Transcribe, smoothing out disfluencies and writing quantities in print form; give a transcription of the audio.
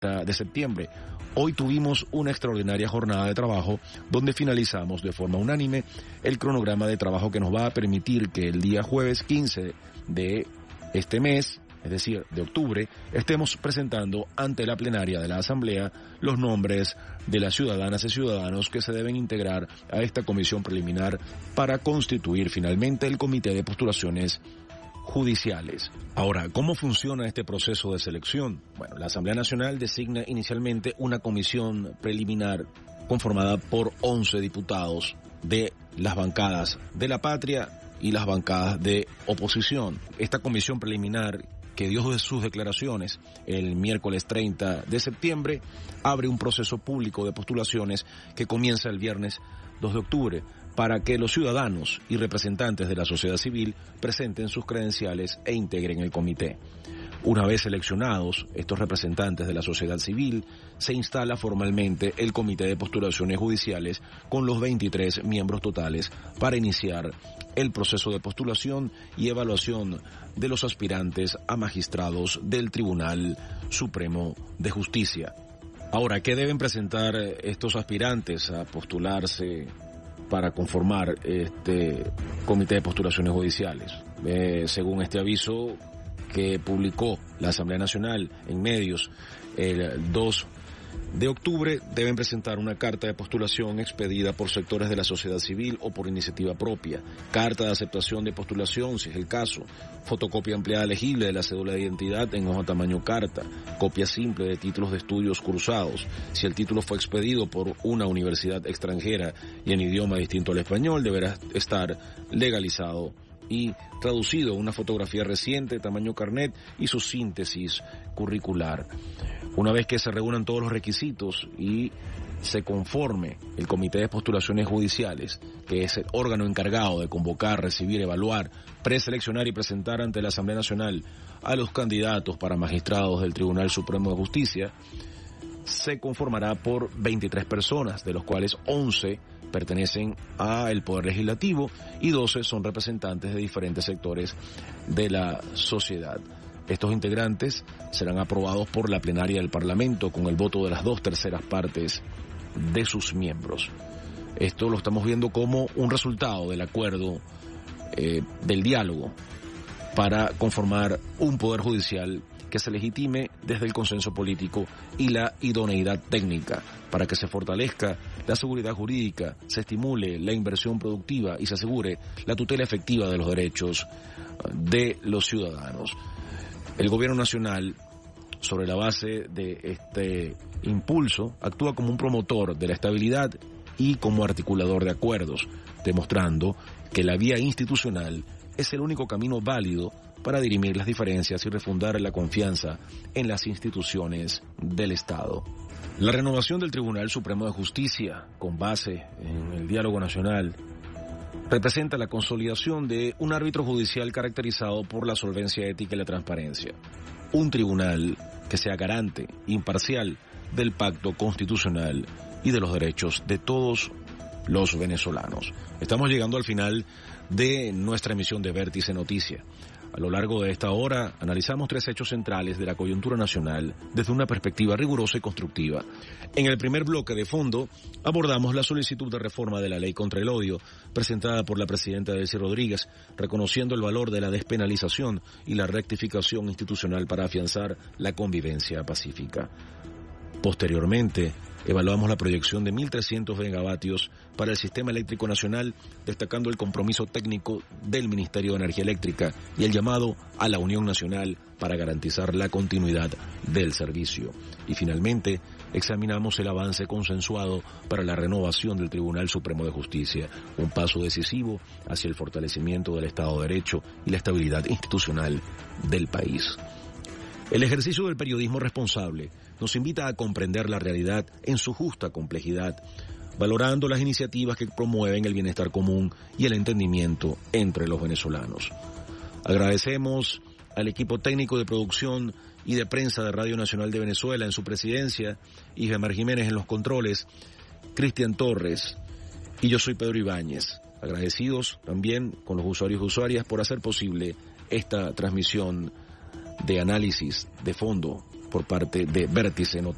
de septiembre. Hoy tuvimos una extraordinaria jornada de trabajo donde finalizamos de forma unánime el cronograma de trabajo que nos va a permitir que el día jueves 15 de este mes, es decir, de octubre, estemos presentando ante la plenaria de la Asamblea los nombres de las ciudadanas y ciudadanos que se deben integrar a esta comisión preliminar para constituir finalmente el comité de postulaciones judiciales. Ahora, ¿cómo funciona este proceso de selección? Bueno, la Asamblea Nacional designa inicialmente una comisión preliminar conformada por 11 diputados de las bancadas de la patria y las bancadas de oposición. Esta comisión preliminar, que dio sus declaraciones el miércoles 30 de septiembre, abre un proceso público de postulaciones que comienza el viernes 2 de octubre para que los ciudadanos y representantes de la sociedad civil presenten sus credenciales e integren el comité. Una vez seleccionados estos representantes de la sociedad civil, se instala formalmente el comité de postulaciones judiciales con los 23 miembros totales para iniciar el proceso de postulación y evaluación de los aspirantes a magistrados del Tribunal Supremo de Justicia. Ahora, ¿qué deben presentar estos aspirantes a postularse para conformar este comité de postulaciones judiciales? Según este aviso que publicó la Asamblea Nacional en medios el 2 de octubre, deben presentar una carta de postulación expedida por sectores de la sociedad civil o por iniciativa propia, carta de aceptación de postulación, si es el caso, fotocopia ampliada legible de la cédula de identidad en hoja tamaño carta, copia simple de títulos de estudios cursados. Si el título fue expedido por una universidad extranjera y en idioma distinto al español, deberá estar legalizado y traducido, una fotografía reciente, tamaño carnet y su síntesis curricular. Una vez que se reúnan todos los requisitos y se conforme el Comité de Postulaciones Judiciales, que es el órgano encargado de convocar, recibir, evaluar, preseleccionar y presentar ante la Asamblea Nacional a los candidatos para magistrados del Tribunal Supremo de Justicia, se conformará por 23 personas, de los cuales 11 pertenecen al Poder Legislativo y 12 son representantes de diferentes sectores de la sociedad. Estos integrantes serán aprobados por la plenaria del Parlamento con el voto de las 2/3 partes de sus miembros. Esto lo estamos viendo como un resultado del acuerdo, del diálogo, para conformar un poder judicial que se legitime desde el consenso político y la idoneidad técnica, para que se fortalezca la seguridad jurídica, se estimule la inversión productiva y se asegure la tutela efectiva de los derechos de los ciudadanos. El Gobierno Nacional, sobre la base de este impulso, actúa como un promotor de la estabilidad y como articulador de acuerdos, demostrando que la vía institucional es el único camino válido para dirimir las diferencias y refundar la confianza en las instituciones del Estado. La renovación del Tribunal Supremo de Justicia, con base en el diálogo nacional, representa la consolidación de un árbitro judicial caracterizado por la solvencia ética y la transparencia. Un tribunal que sea garante, imparcial, del pacto constitucional y de los derechos de todos los venezolanos. Estamos llegando al final de nuestra emisión de Vértice Noticia. A lo largo de esta hora analizamos 3 hechos centrales de la coyuntura nacional desde una perspectiva rigurosa y constructiva. En el primer bloque de fondo abordamos la solicitud de reforma de la ley contra el odio presentada por la presidenta Delcy Rodríguez, reconociendo el valor de la despenalización y la rectificación institucional para afianzar la convivencia pacífica. Posteriormente, evaluamos la proyección de 1.300 megavatios para el sistema eléctrico nacional, destacando el compromiso técnico del Ministerio de Energía Eléctrica y el llamado a la Unión Nacional para garantizar la continuidad del servicio. Y finalmente, examinamos el avance consensuado para la renovación del Tribunal Supremo de Justicia, un paso decisivo hacia el fortalecimiento del Estado de Derecho y la estabilidad institucional del país. El ejercicio del periodismo responsable nos invita a comprender la realidad en su justa complejidad, valorando las iniciativas que promueven el bienestar común y el entendimiento entre los venezolanos. Agradecemos al equipo técnico de producción y de prensa de Radio Nacional de Venezuela en su presidencia, Isbemar Jiménez en los controles, Cristian Torres y yo soy Pedro Ibáñez. Agradecidos también con los usuarios y usuarias por hacer posible esta transmisión de análisis de fondo por parte de Vértice Noticias.